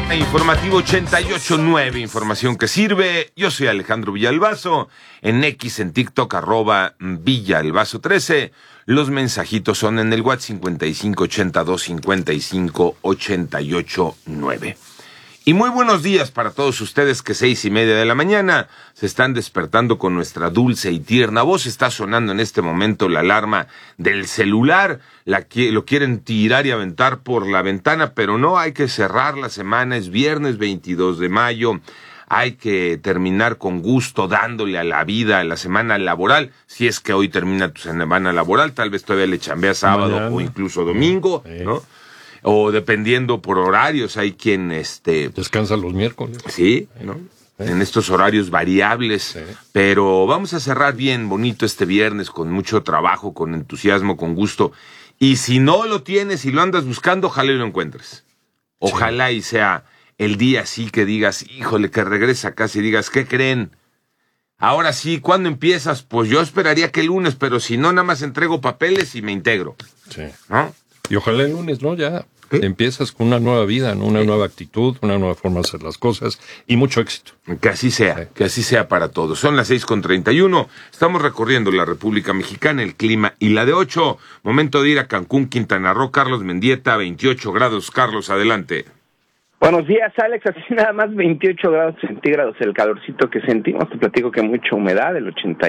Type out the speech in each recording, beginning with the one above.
Informativo 88.9, información que sirve. Yo soy Alejandro Villalbazo, en X, en TikTok, @Villalbazo13. Los mensajitos son en el WhatsApp 5582558889. Y muy buenos días para todos ustedes que 6:30 de la mañana se están despertando con nuestra dulce y tierna voz. Está sonando en este momento la alarma del celular. Lo quieren tirar y aventar por la ventana, pero no, hay que cerrar la semana. Es viernes 22 de mayo. Hay que terminar con gusto, dándole a la vida, a la semana laboral. Si es que hoy termina tu semana laboral, tal vez todavía le chambeas sábado mañana, o incluso domingo, ¿no? O dependiendo por horarios, hay quien descansa los miércoles. Sí, ¿no? En estos horarios variables. Sí. Pero vamos a cerrar bien bonito este viernes, con mucho trabajo, con entusiasmo, con gusto. Y si no lo tienes y lo andas buscando, ojalá y lo encuentres. Ojalá y sea el día así que digas, híjole, que regresa a casa y digas, ¿qué creen? Ahora sí, ¿cuándo empiezas? Pues yo esperaría que el lunes, pero si no, nada más entrego papeles y me integro. Sí. ¿No? Y ojalá el lunes, ¿no? Ya empiezas con una nueva vida, ¿no? Una nueva actitud, una nueva forma de hacer las cosas y mucho éxito. Que así sea, que así sea para todos. Son las 6:31, estamos recorriendo la República Mexicana, el clima y la de 8. Momento de ir a Cancún, Quintana Roo. Carlos Mendieta, 28 grados. Carlos, adelante. Buenos días, Alex. Así nada más 28 grados centígrados el calorcito que sentimos. Te platico que mucha humedad, el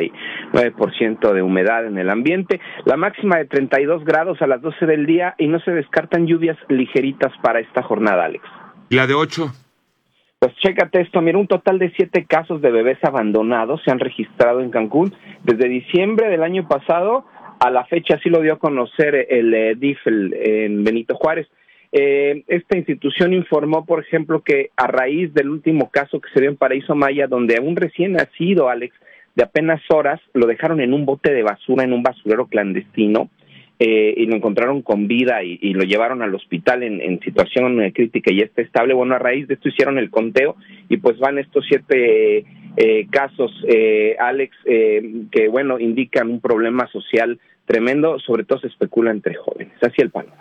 89% de humedad en el ambiente. La máxima de 32 grados a las 12 del día y no se descartan lluvias ligeritas para esta jornada, Alex. ¿Y la de 8? Pues chécate esto, mira, un total de 7 casos de bebés abandonados se han registrado en Cancún desde diciembre del año pasado a la fecha. Así lo dio a conocer el DIF en Benito Juárez. Esta institución informó, por ejemplo, que a raíz del último caso que se dio en Paraíso Maya, donde a un recién nacido, Alex, de apenas horas, lo dejaron en un bote de basura, en un basurero clandestino, y lo encontraron con vida y lo llevaron al hospital en situación crítica y está estable. Bueno, a raíz de esto hicieron el conteo y pues van estos 7 casos, Alex, que bueno, indican un problema social tremendo, sobre todo se especula entre jóvenes. Así el panorama.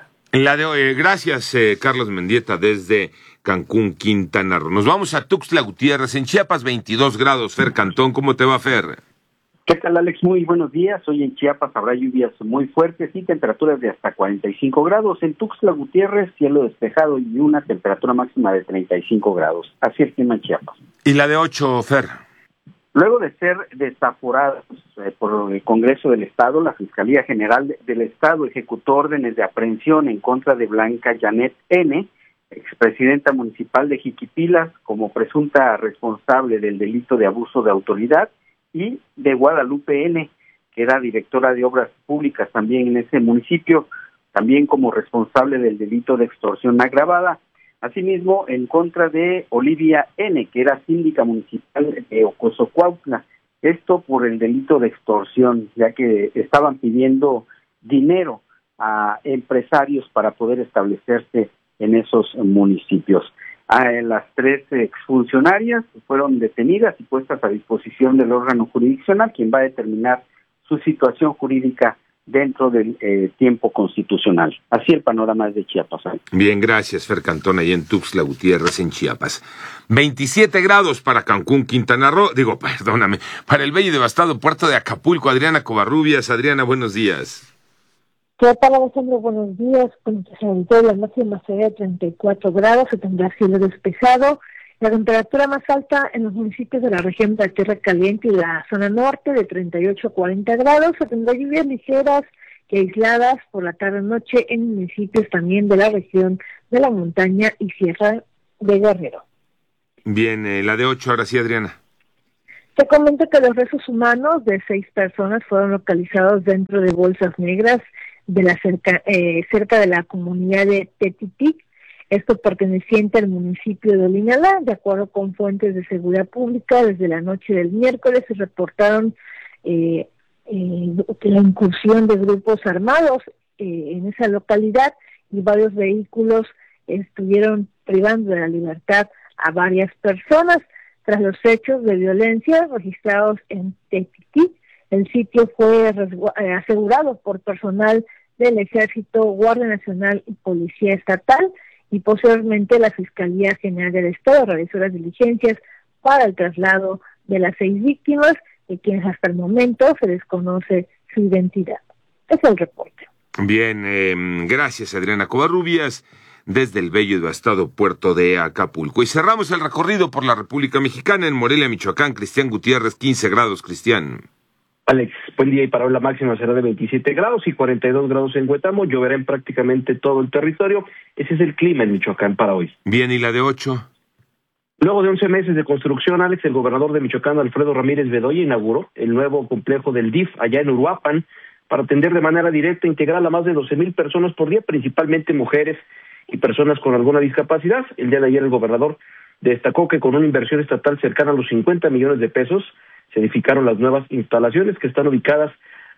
Gracias, Carlos Mendieta, desde Cancún, Quintana Roo. Nos vamos a Tuxtla Gutiérrez, en Chiapas, 22 grados. Fer Cantón, ¿cómo te va, Fer? ¿Qué tal, Alex? Muy buenos días. Hoy en Chiapas habrá lluvias muy fuertes y temperaturas de hasta 45 grados. En Tuxtla Gutiérrez, cielo despejado y una temperatura máxima de 35 grados. Así el clima en Chiapas. ¿Y la de 8, Fer? Luego de ser desaforados por el Congreso del Estado, la Fiscalía General del Estado ejecutó órdenes de aprehensión en contra de Blanca Janet N., expresidenta municipal de Jiquipilas, como presunta responsable del delito de abuso de autoridad, y de Guadalupe N., que era directora de obras públicas también en ese municipio, también como responsable del delito de extorsión agravada. Asimismo, en contra de Olivia N., que era síndica municipal de Ocosocuautla, esto por el delito de extorsión, ya que estaban pidiendo dinero a empresarios para poder establecerse en esos municipios. Las 3 exfuncionarias fueron detenidas y puestas a disposición del órgano jurisdiccional, quien va a determinar su situación jurídica dentro del tiempo constitucional. Así el panorama es de Chiapas. Bien, gracias, Fer Cantón, ahí en Tuxtla Gutiérrez, en Chiapas. 27 grados para Cancún, Quintana Roo, para el bello y devastado puerto de Acapulco. Adriana Covarrubias. Adriana, buenos días. ¿Qué tal, Alejandro? Buenos días. Con la máxima será de 34 grados, se tendrá cielo despejado. La temperatura más alta en los municipios de la región de la Tierra Caliente y la zona norte, de 38 a 40 grados. Se tendrá lluvias ligeras que aisladas por la tarde-noche en municipios también de la región de la montaña y Sierra de Guerrero. Bien, la de 8, ahora sí, Adriana. Te comento que los restos humanos de 6 personas fueron localizados dentro de bolsas negras de la cerca de la comunidad de Tetitic, esto perteneciente al municipio de Olinalá. De acuerdo con fuentes de seguridad pública, desde la noche del miércoles se reportaron la incursión de grupos armados en esa localidad y varios vehículos estuvieron privando de la libertad a varias personas. Tras los hechos de violencia registrados en Tetitic, el sitio fue asegurado por personal del Ejército, Guardia Nacional y Policía Estatal, y posteriormente la Fiscalía General del Estado realizó las diligencias para el traslado de las 6 víctimas, de quienes hasta el momento se desconoce su identidad. Es el reporte. Bien, gracias Adriana Covarrubias, desde el bello y devastado puerto de Acapulco. Y cerramos el recorrido por la República Mexicana en Morelia, Michoacán. Cristian Gutiérrez, 15 grados, Cristian. Alex, buen día, y para hoy la máxima será de 27 grados y 42 grados en Huetamo. Lloverá en prácticamente todo el territorio. Ese es el clima en Michoacán para hoy. Bien, ¿y la de 8? Luego de 11 meses de construcción, Alex, el gobernador de Michoacán, Alfredo Ramírez Bedoya, inauguró el nuevo complejo del DIF allá en Uruapan para atender de manera directa e integral a más de 12,000 personas por día, principalmente mujeres y personas con alguna discapacidad. El día de ayer el gobernador destacó que con una inversión estatal cercana a los 50 millones de pesos se edificaron las nuevas instalaciones que están ubicadas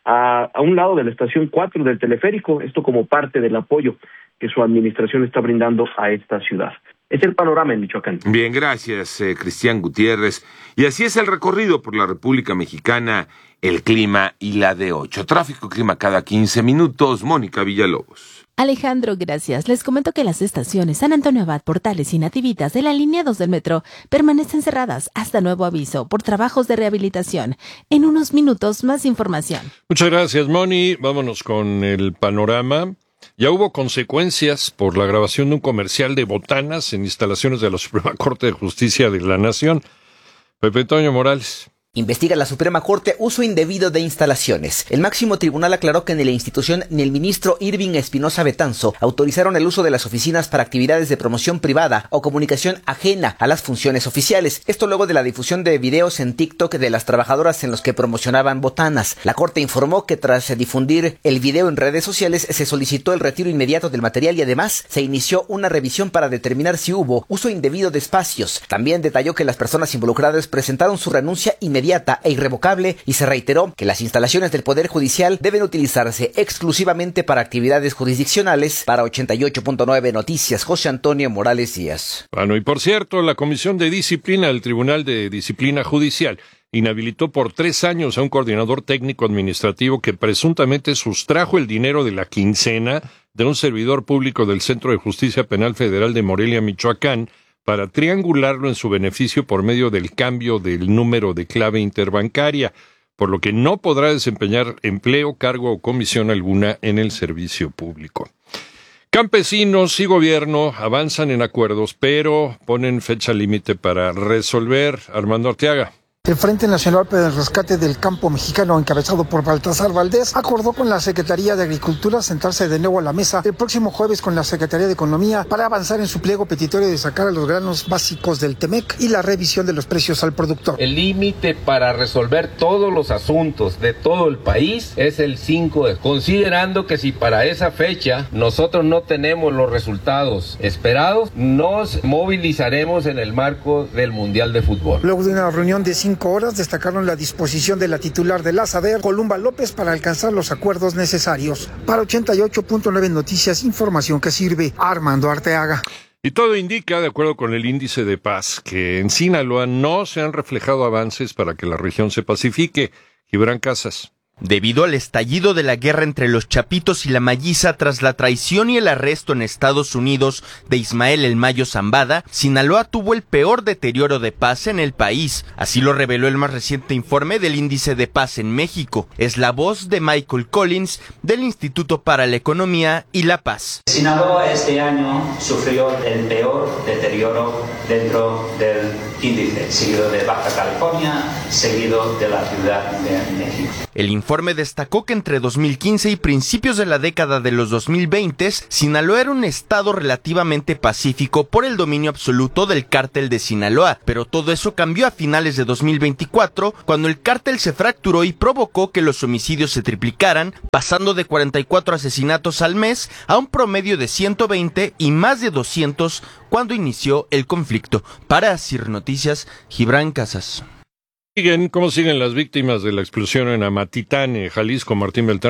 a un lado de la estación 4 del teleférico, esto como parte del apoyo que su administración está brindando a esta ciudad. Es el panorama en Michoacán. Bien, gracias, Cristian Gutiérrez. Y así es el recorrido por la República Mexicana, el clima y la de 8. Tráfico, clima cada 15 minutos. Mónica Villalobos. Alejandro, gracias. Les comento que las estaciones San Antonio Abad, Portales y Nativitas de la línea 2 del metro permanecen cerradas hasta nuevo aviso por trabajos de rehabilitación. En unos minutos, más información. Muchas gracias, Moni. Vámonos con el panorama. Ya hubo consecuencias por la grabación de un comercial de botanas en instalaciones de la Suprema Corte de Justicia de la Nación. Pepe Toño Morales. Investiga la Suprema Corte uso indebido de instalaciones. El máximo tribunal aclaró que ni la institución ni el ministro Irving Espinosa Betanzo autorizaron el uso de las oficinas para actividades de promoción privada o comunicación ajena a las funciones oficiales. Esto luego de la difusión de videos en TikTok de las trabajadoras en los que promocionaban botanas. La Corte informó que tras difundir el video en redes sociales se solicitó el retiro inmediato del material y además se inició una revisión para determinar si hubo uso indebido de espacios. También detalló que las personas involucradas presentaron su renuncia inmediata e irrevocable y se reiteró que las instalaciones del Poder Judicial deben utilizarse exclusivamente para actividades jurisdiccionales. Para 88.9 Noticias, José Antonio Morales Díaz. Bueno, y por cierto, la Comisión de Disciplina del Tribunal de Disciplina Judicial inhabilitó por 3 años a un coordinador técnico administrativo que presuntamente sustrajo el dinero de la quincena de un servidor público del Centro de Justicia Penal Federal de Morelia, Michoacán, para triangularlo en su beneficio por medio del cambio del número de clave interbancaria, por lo que no podrá desempeñar empleo, cargo o comisión alguna en el servicio público. Campesinos y gobierno avanzan en acuerdos, pero ponen fecha límite para resolver. Armando Arteaga. El Frente Nacional para el Rescate del Campo Mexicano, encabezado por Baltasar Valdés, acordó con la Secretaría de Agricultura sentarse de nuevo a la mesa el próximo jueves con la Secretaría de Economía para avanzar en su pliego petitorio de sacar a los granos básicos del TEMEC y la revisión de los precios al productor. El límite para resolver todos los asuntos de todo el país es el 5 de considerando que si para esa fecha nosotros no tenemos los resultados esperados, nos movilizaremos en el marco del Mundial de Fútbol. Luego de una reunión de 5 horas destacaron la disposición de la titular de la SADER, Columba López, para alcanzar los acuerdos necesarios. Para 88.9 Noticias, información que sirve. Armando Arteaga. Y todo indica, de acuerdo con el índice de paz, que en Sinaloa no se han reflejado avances para que la región se pacifique. Gibran Casas. Debido al estallido de la guerra entre los Chapitos y la Malliza tras la traición y el arresto en Estados Unidos de Ismael El Mayo Zambada, Sinaloa tuvo el peor deterioro de paz en el país. Así lo reveló el más reciente informe del Índice de Paz en México. Es la voz de Michael Collins del Instituto para la Economía y la Paz. Sinaloa este año sufrió el peor deterioro dentro del índice, seguido de Baja California, seguido de la Ciudad de México. El informe destacó que entre 2015 y principios de la década de los 2020, Sinaloa era un estado relativamente pacífico por el dominio absoluto del cártel de Sinaloa, pero todo eso cambió a finales de 2024, cuando el cártel se fracturó y provocó que los homicidios se triplicaran, pasando de 44 asesinatos al mes a un promedio de 120 y más de 200 cuando inició el conflicto. Para Asir Noticias, Gibran Casas. ¿Cómo siguen las víctimas de la explosión en Amatitán, Jalisco, Martín Beltrán?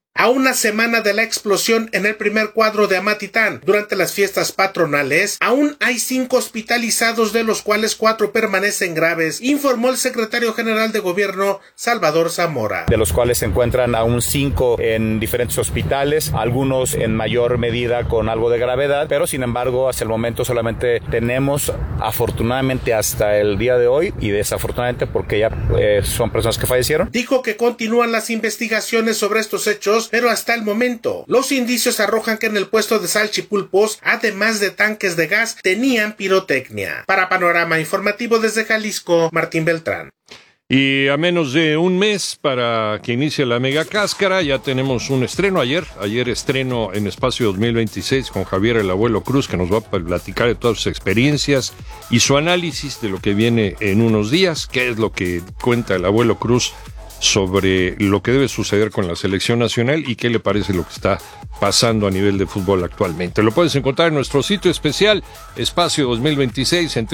A una semana de la explosión en el primer cuadro de Amatitán durante las fiestas patronales, aún hay 5 hospitalizados, de los cuales 4 permanecen graves, informó el secretario general de Gobierno, Salvador Zamora. De los cuales se encuentran aún 5 en diferentes hospitales, algunos en mayor medida con algo de gravedad, pero sin embargo hasta el momento solamente tenemos, afortunadamente hasta el día de hoy, y desafortunadamente porque ya son personas que fallecieron. Dijo que continúan las investigaciones sobre estos hechos, pero hasta el momento los indicios arrojan que en el puesto de salchipulpos, además de tanques de gas, tenían pirotecnia. Para Panorama Informativo desde Jalisco, Martín Beltrán. Y a menos de un mes para que inicie la Mega Cáscara, ya tenemos un estreno ayer estreno en Espacio 2026 con Javier el Abuelo Cruz, que nos va a platicar de todas sus experiencias y su análisis de lo que viene en unos días, qué es lo que cuenta el Abuelo Cruz sobre lo que debe suceder con la selección nacional y qué le parece lo que está pasando a nivel de fútbol actualmente. Lo puedes encontrar en nuestro sitio especial Espacio 2026 en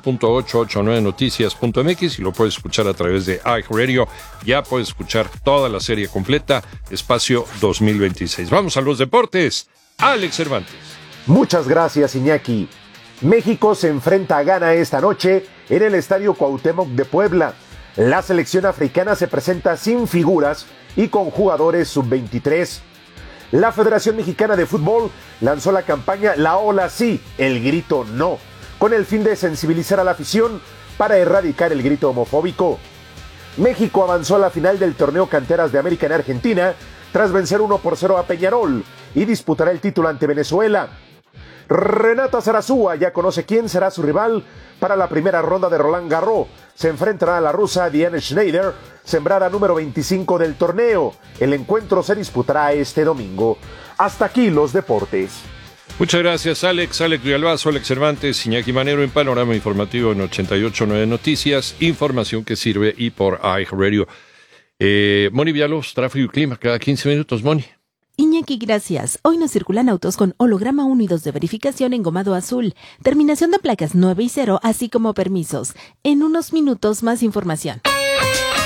www.889noticias.mx y lo puedes escuchar a través de iHeartRadio. Ya puedes escuchar toda la serie completa, Espacio 2026. Vamos a los deportes. Alex Cervantes. Muchas gracias, Iñaki. México se enfrenta a Ghana esta noche en el Estadio Cuauhtémoc de Puebla. La selección africana se presenta sin figuras y con jugadores sub-23. La Federación Mexicana de Fútbol lanzó la campaña La Ola Sí, el grito no, con el fin de sensibilizar a la afición para erradicar el grito homofóbico. México avanzó a la final del torneo Canteras de América en Argentina tras vencer 1-0 a Peñarol y disputará el título ante Venezuela. Renata Zarazúa ya conoce quién será su rival para la primera ronda de Roland Garros. Se enfrentará a la rusa Diane Schneider, sembrada número 25 del torneo. El encuentro se disputará este domingo. Hasta aquí los deportes. Muchas gracias, Alex Villalbazo, Alex Cervantes, Iñaki Manero en Panorama Informativo en 88.9 Noticias, información que sirve y por iHeartRadio. Moni Villalobos, tráfico y clima cada 15 minutos, Moni. Iñaki, gracias. Hoy nos circulan autos con holograma 1 y 2 de verificación engomado azul, terminación de placas 9 y 0, así como permisos. En unos minutos más información.